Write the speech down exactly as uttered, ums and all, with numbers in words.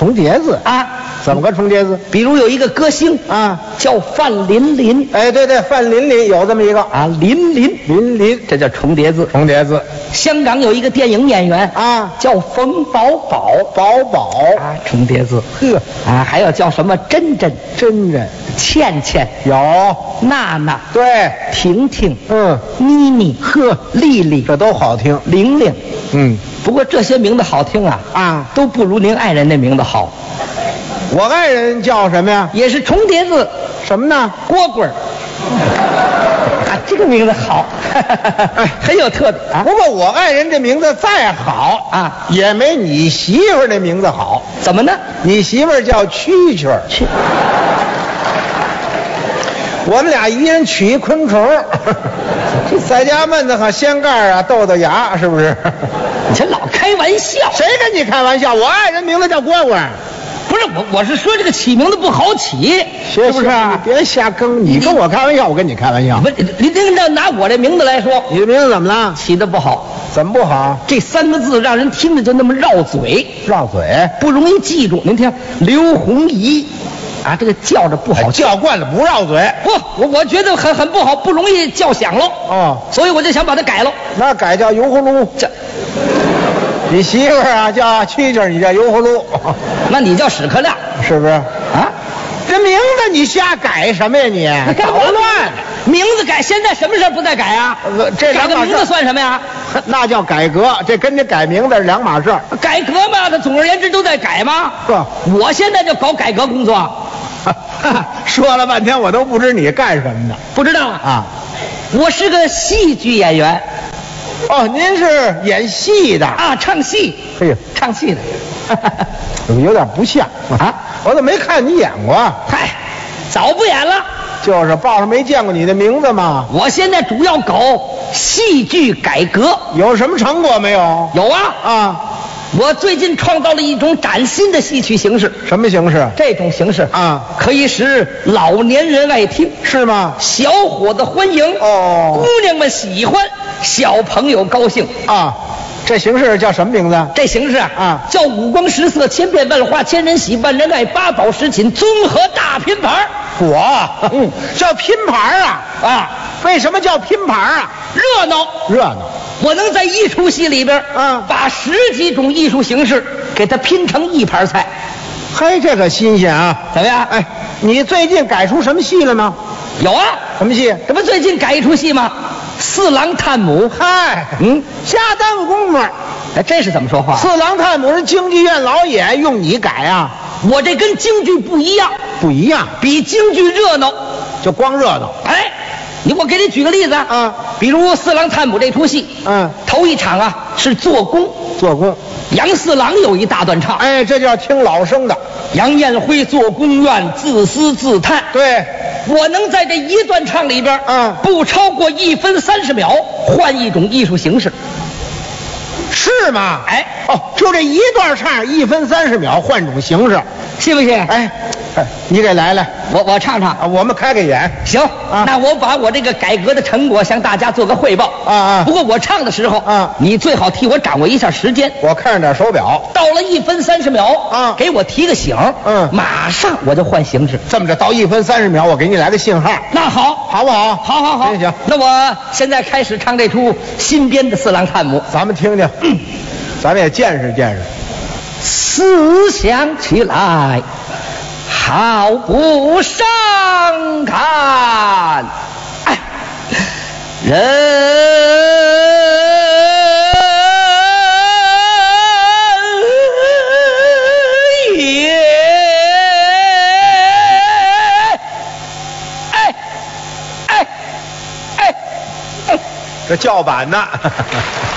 重叠字啊？ 怎么个重叠字？ 比如有一个歌星啊， 叫范琳琳。 哎，对对，范琳琳有这么一个啊，琳琳琳琳， 这叫重叠字。 重叠字。 香港有一个电影演员啊， 叫冯宝宝。 宝宝啊，重叠字。 呵啊，还要叫什么珍珍、 真人、 倩倩、 有娜娜、 对， 婷婷、 嗯， 妮妮、 呵， 丽丽， 这都好听。 玲玲。 嗯， 不过这些名字好听啊啊， 都不如您爱人那名字好。 我爱人叫什么呀？ 也是重叠字。 什么呢？ 蝈蝈儿。啊，这个名字好，哎，很有特点啊。 不过我爱人这名字再好啊， 也没你媳妇儿那名字好。 怎么呢？ 你媳妇儿叫蛐蛐儿， 去， 我们俩一人取一昆虫，在家闷得很，掀盖啊，豆豆芽，是不是？ 你这老开玩笑。 谁跟你开玩笑？我爱人名字叫蝈蝈。 不是我，我是说这个起名字不好起，是不是？ 你别瞎更，你跟我开玩笑，我跟你开玩笑。 不，您您这拿我这名字来说， 你的名字怎么了？ 起的不好。 怎么不好？ 这三个字让人听着就那么绕嘴， 绕嘴， 不容易记住。您听，刘洪怡，啊，这个叫着不好叫，叫惯了不绕嘴。 不，我我觉得很很不好，不容易叫响喽。 哦， 所以我就想把它改了。 那改叫油葫芦。 这， 你媳妇儿啊叫蛐蛐，你叫油葫芦， 那你叫屎壳郎， 是不是？ 啊？ 这名字你瞎改什么呀你？ 改捣乱！ 名字改，现在什么事不再改啊？ 呃这两码事改个名字算什么呀？ 那叫改革，这跟你改名字是两码事。 改革嘛，它总而言之都在改嘛。 是， 我现在就搞改革工作。 说了半天我都不知你干什么呢？ 不知道啊？ 我是个戏剧演员。 哦，您是演戏的啊？唱戏。 哎呦， 唱戏的。 怎么有点不像啊？ 我怎么没看你演过？ 嗨，早不演了。 就是报上没见过你的名字吗？ 我现在主要搞戏剧改革。 有什么成果没有？ 有啊。 啊， 我最近创造了一种崭新的戏曲形式。 什么形式？ 这种形式啊， 可以使老年人爱听， 是吗？ 小伙子欢迎， 哦， 姑娘们喜欢，小朋友高兴啊。这形式叫什么名字？ 这形式啊， 啊叫五光十色、千变万化、千人喜、万人爱、八宝十锦综合大拼盘。 我，嗯，叫拼盘啊啊！ 为什么叫拼盘啊？ 热闹， 热闹。 我能在一出戏里边， 啊， 把十几种艺术形式给它拼成一盘菜。 嘿，这个新鲜啊！ 怎么样？ 哎，你最近改出什么戏了吗？ 有啊。 什么戏？ 这不最近改一出戏吗？四郎探母。 嗨， 嗯， 瞎耽误功夫。 哎，这是怎么说话？ 四郎探母是京剧院老演，用你改啊？ 我这跟京剧不一样， 不一样， 比京剧热闹， 就光热闹。 哎，你我给你举个例子啊， 嗯， 比如四郎探母这出戏， 嗯， 头一场啊是做工， 做工。 杨四郎有一大段唱， 哎，这叫听老生的。 杨彦辉做宫院自私自叹， 对， 我能在这一段唱里边， 嗯， 不超过一分三十秒，换一种艺术形式。 是吗？ 哎， 哦，就这一段唱，一分三十秒，换种形式， 信不信？ 哎，哎你给来来， 我我唱唱啊，我们开个眼。 行， 啊， 那我把我这个改革的成果向大家做个汇报。 啊啊， 不过我唱的时候， 啊， 你最好替我掌握一下时间。 我看着点手表， 到了一分三十秒， 啊， 给我提个醒， 嗯， 马上我就换形式。 这么着，到一分三十秒，我给你来个信号。 那好， 好不好？ 好好好， 行行。 那我现在开始唱这出新编的《四郎探母》， 咱们听听，嗯，咱们也见识见识。 思想起来好不伤感，哎，人也，哎哎哎哎， 这叫板呢。